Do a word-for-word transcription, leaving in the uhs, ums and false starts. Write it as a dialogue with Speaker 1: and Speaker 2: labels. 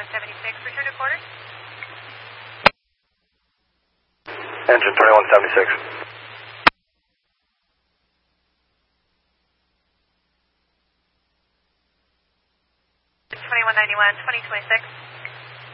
Speaker 1: twenty-one seventy-six, return to quarters.
Speaker 2: Engine twenty-one seventy-six.
Speaker 1: twenty-one ninety-one, twenty twenty-six.